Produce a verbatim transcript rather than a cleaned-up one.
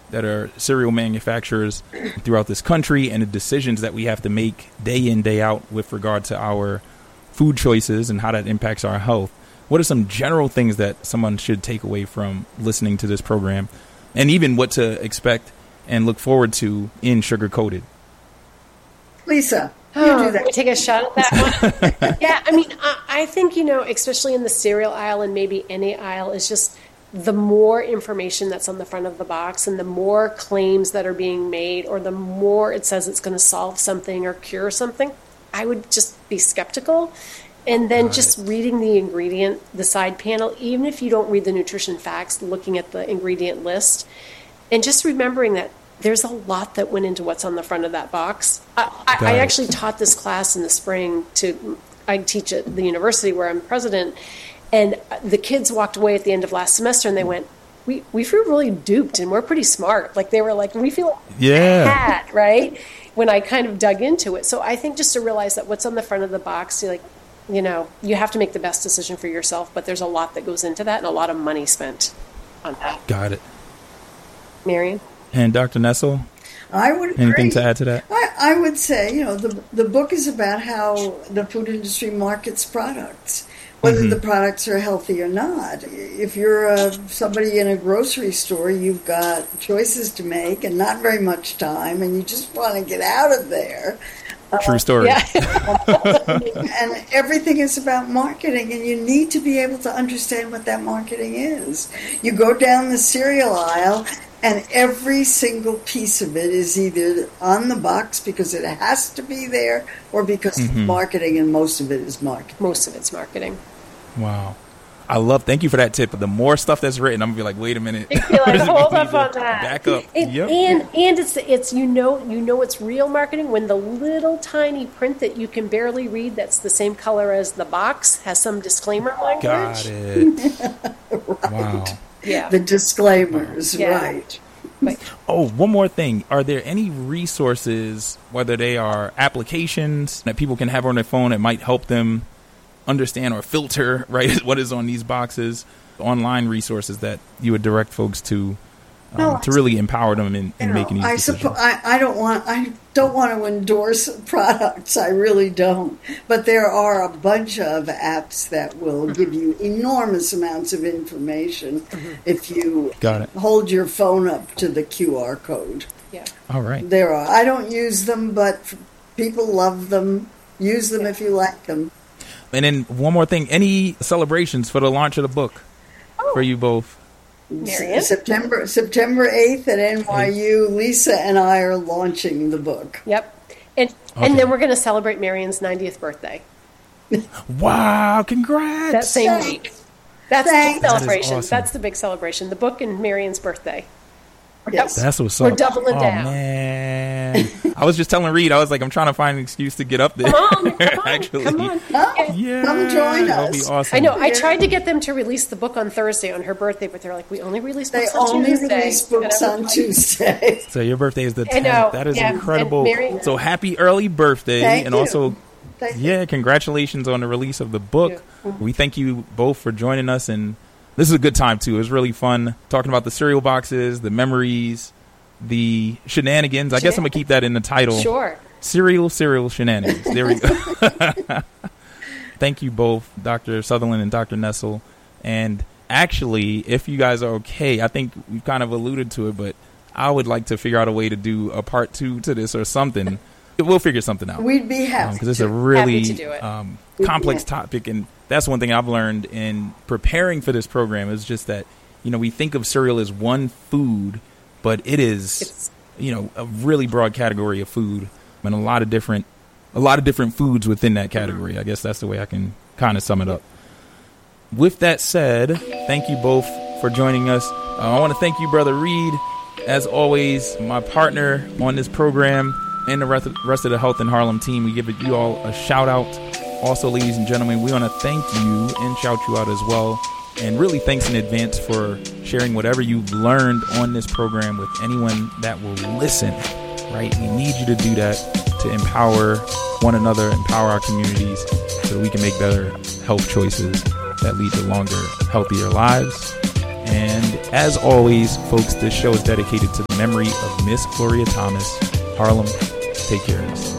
that are cereal manufacturers throughout this country and the decisions that we have to make day in, day out with regard to our food choices and how that impacts our health. What are some general things that someone should take away from listening to this program, and even what to expect and look forward to in Sugar Coated? Lisa, you oh, do that. We take a shot at that one. Yeah, I mean, I, I think, you know, especially in the cereal aisle and maybe any aisle, is just the more information that's on the front of the box and the more claims that are being made, or the more it says it's going to solve something or cure something, I would just be skeptical. And then just reading the ingredient, the side panel, even if you don't read the nutrition facts, looking at the ingredient list, and just remembering that there's a lot that went into what's on the front of that box. I, I, I actually taught this class in the spring to, I teach at the university where I'm president, and the kids walked away at the end of last semester and they went, we, we feel really duped and we're pretty smart. Like they were like, we feel like yeah. bad, right? When I kind of dug into it. So I think just to realize that what's on the front of the box, you're like, you know, you have to make the best decision for yourself, but there's a lot that goes into that and a lot of money spent on that. Got it. Marion? And Doctor Nessel? I would agree. Anything to add to that? I, I would say, you know, the the book is about how the food industry markets products, whether mm-hmm. the products are healthy or not. If you're a, somebody in a grocery store, you've got choices to make and not very much time, and you just want to get out of there. True story. Uh, yeah. And everything is about marketing, and you need to be able to understand what that marketing is. You go down the cereal aisle, and every single piece of it is either on the box because it has to be there, or because mm-hmm. it's marketing, and most of it is marketing. Most of it's marketing. Wow. I love, thank you for that tip. But the more stuff that's written, I'm gonna be like, wait a minute. You'd be like, hold up on that. Back up. And, yep. and and it's it's you know you know it's real marketing when the little tiny print that you can barely read, that's the same color as the box, has some disclaimer language. Got it. Right. Wow. Yeah. The disclaimers, Yeah. right. But, Oh, one more thing. Are there any resources, whether they are applications that people can have on their phone that might help them understand or filter, right, what is on these boxes, online resources that you would direct folks to um, No, to really empower them in, in You know, making these I decisions? suppo- I, I don't want I don't want to endorse products. I really don't. But there are a bunch of apps that will Mm-hmm. give you enormous amounts of information Mm-hmm. if you Got it. hold your phone up to the Q R code. yeah. All right. There are. I don't use them, but people love them. Use them if you like them. And then one more thing. Any celebrations for the launch of the book Oh. for you both? Marion? S- September September eighth at N Y U. Lisa and I are launching the book. Yep. And Okay. and then we're going to celebrate Marion's ninetieth birthday Wow, congrats. that same week. That's Thanks. the That is celebration. awesome. That's the big celebration. The book and Marion's birthday. We're Yes. dou- That's what's We're up. doubling oh, down. man. I was just telling Reed, I was like, I'm trying to find an excuse to get up there. Come on, come on, Actually. come on. Huh? Yeah. Come join That'll be us. awesome. I know. I Yeah. tried to get them to release the book on Thursday on her birthday, but they're like, we only release They books on only Tuesday. release books And I'm on like, Tuesday. So your birthday is the I know, tenth. That is yeah, incredible. and Mary- So happy early birthday. Thank and you. also, Thank you. yeah, congratulations on the release of the book. Yeah. We thank you both for joining us. And this is a good time, too. It was really fun talking about the cereal boxes, the memories, the shenanigans. I guess I'm going to keep that in the title. Sure. Cereal, cereal shenanigans. There we go. Thank you both, Doctor Sutherland and Doctor Nessel. And actually, if you guys are okay, I think we've kind of alluded to it, but I would like to figure out a way to do a part two to this or something. We'll figure something out. We'd be happy Because it's to. a really Happy to do it. um, We'd be complex happy. topic. And that's one thing I've learned in preparing for this program is just that, you know, we think of cereal as one food, but it is, It's- you know, a really broad category of food and a lot of different, a lot of different foods within that category. I guess that's the way I can kind of sum it up. With that said, thank you both for joining us. Uh, I want to thank you, Brother Reed, as always, my partner on this program, and the rest of, rest of the Health in Harlem team. We give it, you all a shout out. Also, ladies and gentlemen, we want to thank you and shout you out as well. And really thanks in advance for sharing whatever you've learned on this program with anyone that will listen, right? We need you to do that to empower one another, empower our communities so that we can make better health choices that lead to longer, healthier lives. And As always, folks, this show is dedicated to the memory of Miss Gloria Thomas. Harlem, take care of yourself.